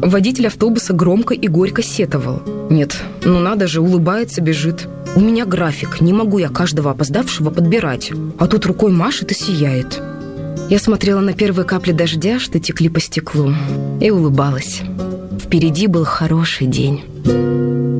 Водитель автобуса громко и горько сетовал. Нет, ну надо же, улыбается, бежит. У меня график, не могу я каждого опоздавшего подбирать. А тут рукой машет и сияет. Я смотрела на первые капли дождя, что текли по стеклу, и улыбалась. Впереди был хороший день.